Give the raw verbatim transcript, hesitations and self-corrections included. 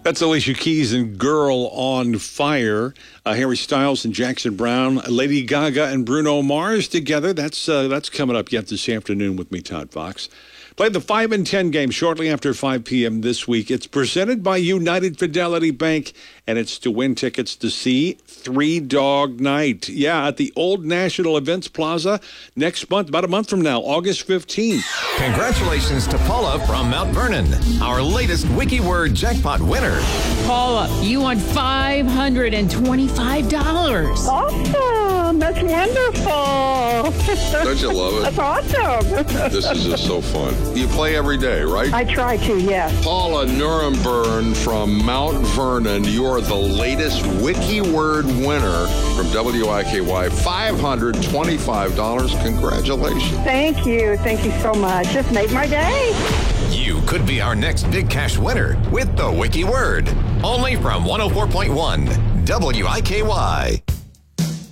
That's Alicia Keys and Girl on Fire. Uh, Harry Styles and Jackson Brown, Lady Gaga and Bruno Mars together. That's uh, that's coming up yet this afternoon with me, Todd Fox. Play the five and ten game shortly after five p.m. this week. It's presented by United Fidelity Bank, and it's to win tickets to see Three Dog Night. Yeah, at the Old National Events Plaza next month, about a month from now, August fifteenth. Congratulations to Paula from Mount Vernon, our latest WikiWord jackpot winner. Paula, you won five hundred twenty-five dollars. Awesome. That's wonderful. Don't you love it? That's awesome. This is just so fun. You play every day, right? I try to, yes. Paula Nuremberg from Mount Vernon, you are the latest WikiWord winner from W I K Y. five hundred twenty-five dollars. Congratulations. Thank you. Thank you so much. Just made my day. You could be our next big cash winner with the WikiWord. Only from one oh four point one W I K Y.